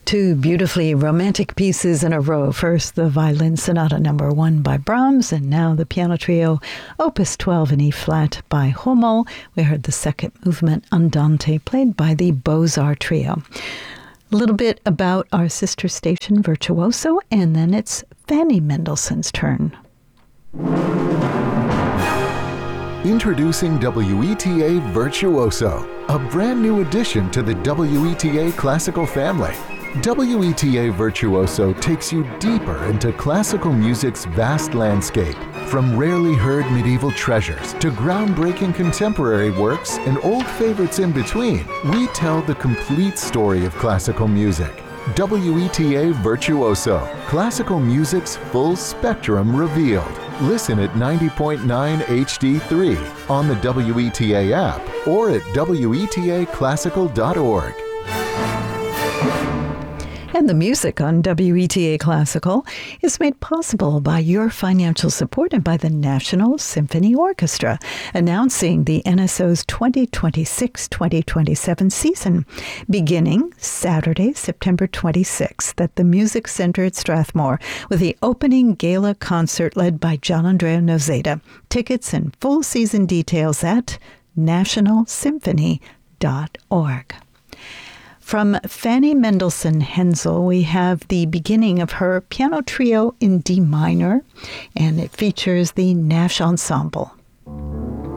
Two beautifully romantic pieces in a row. First, the Violin Sonata No. 1 by Brahms, and now the piano trio, Opus 12 in E-flat by Hummel. We heard the second movement, Andante, played by the Beaux-Arts Trio. A little bit about our sister station, Virtuoso, and then it's Fanny Mendelssohn's turn. Introducing WETA Virtuoso, a brand new addition to the WETA classical family. WETA Virtuoso takes you deeper into classical music's vast landscape. From rarely heard medieval treasures to groundbreaking contemporary works and old favorites in between, we tell the complete story of classical music. WETA Virtuoso, classical music's full spectrum revealed. Listen at 90.9 HD3 on the WETA app or at WETAclassical.org. And the music on WETA Classical is made possible by your financial support and by the National Symphony Orchestra, announcing the NSO's 2026-2027 season, beginning Saturday, September 26th at the Music Center at Strathmore with the opening gala concert led by Gian Andrea Nozeda. Tickets and full season details at nationalsymphony.org. From Fanny Mendelssohn Hensel, we have the beginning of her piano trio in D minor, and it features the Nash Ensemble.